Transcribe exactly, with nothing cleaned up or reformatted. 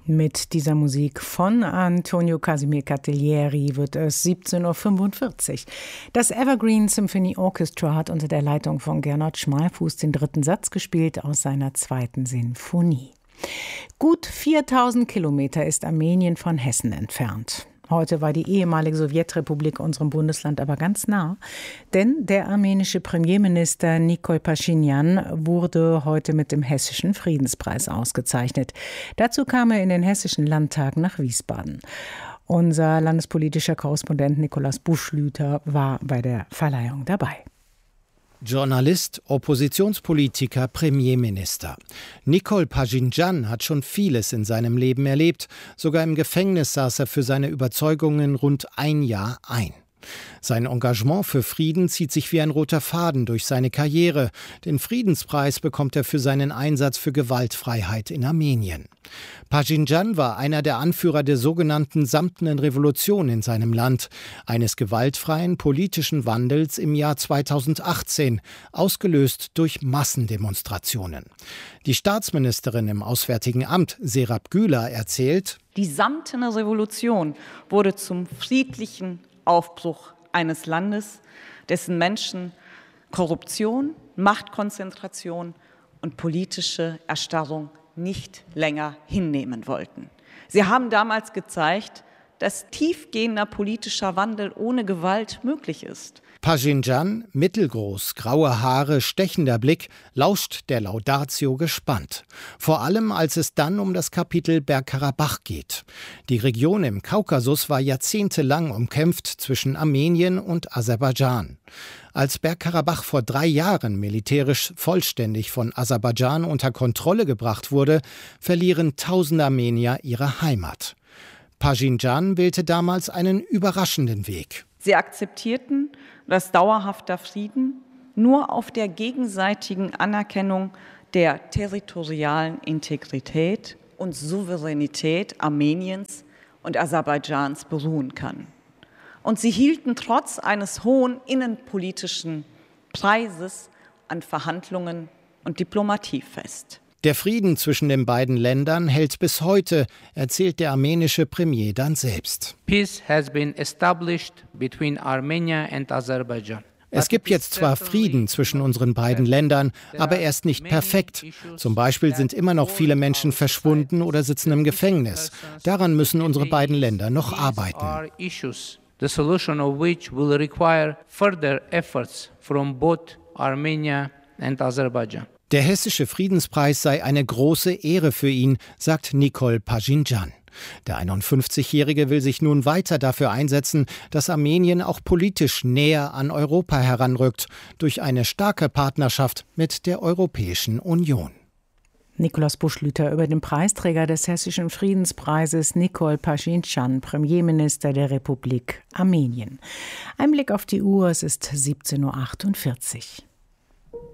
Mit dieser Musik von Antonio Casimir Cattiglieri wird es siebzehn Uhr fünfundvierzig. Das Evergreen Symphony Orchestra hat unter der Leitung von Gernot Schmalfuß den dritten Satz gespielt aus seiner zweiten Sinfonie. Gut viertausend Kilometer ist Armenien von Hessen entfernt. Heute war die ehemalige Sowjetrepublik unserem Bundesland aber ganz nah, denn der armenische Premierminister Nikol Paschinjan wurde heute mit dem Hessischen Friedenspreis ausgezeichnet. Dazu kam er in den Hessischen Landtag nach Wiesbaden. Unser landespolitischer Korrespondent Nikolaus Buschlüter war bei der Verleihung dabei. Journalist, Oppositionspolitiker, Premierminister. Nikol Paschinjan hat schon vieles in seinem Leben erlebt. Sogar im Gefängnis saß er für seine Überzeugungen rund ein Jahr ein. Sein Engagement für Frieden zieht sich wie ein roter Faden durch seine Karriere. Den Friedenspreis bekommt er für seinen Einsatz für Gewaltfreiheit in Armenien. Paschinjan war einer der Anführer der sogenannten Samtenen Revolution in seinem Land, eines gewaltfreien politischen Wandels im Jahr zweitausendachtzehn, ausgelöst durch Massendemonstrationen. Die Staatsministerin im Auswärtigen Amt, Serap Güler, erzählt: Die Samtene Revolution wurde zum friedlichen Aufbruch eines Landes, dessen Menschen Korruption, Machtkonzentration und politische Erstarrung nicht länger hinnehmen wollten. Sie haben damals gezeigt, dass tiefgehender politischer Wandel ohne Gewalt möglich ist. Paschinjan, mittelgroß, graue Haare, stechender Blick, lauscht der Laudatio gespannt. Vor allem, als es dann um das Kapitel Bergkarabach geht. Die Region im Kaukasus war jahrzehntelang umkämpft zwischen Armenien und Aserbaidschan. Als Bergkarabach vor drei Jahren militärisch vollständig von Aserbaidschan unter Kontrolle gebracht wurde, verlieren tausende Armenier ihre Heimat. Paschinjan wählte damals einen überraschenden Weg. Sie akzeptierten, dass dauerhafter Frieden nur auf der gegenseitigen Anerkennung der territorialen Integrität und Souveränität Armeniens und Aserbaidschans beruhen kann. Und sie hielten trotz eines hohen innenpolitischen Preises an Verhandlungen und Diplomatie fest. Der Frieden zwischen den beiden Ländern hält bis heute, erzählt der armenische Premier dann selbst. Peace has been established between Armenia and Azerbaijan. Es gibt jetzt zwar Frieden zwischen unseren beiden Ländern, aber er ist nicht perfekt. Zum Beispiel sind immer noch viele Menschen verschwunden oder sitzen im Gefängnis. Daran müssen unsere beiden Länder noch arbeiten. The solution of which will require further efforts from both Armenia and Azerbaijan. Der Hessische Friedenspreis sei eine große Ehre für ihn, sagt Nikol Paschinjan. Der einundfünfzigjährige will sich nun weiter dafür einsetzen, dass Armenien auch politisch näher an Europa heranrückt, durch eine starke Partnerschaft mit der Europäischen Union. Nikolaus Buschlüter über den Preisträger des Hessischen Friedenspreises Nikol Paschinjan, Premierminister der Republik Armenien. Ein Blick auf die Uhr, es ist siebzehn Uhr achtundvierzig.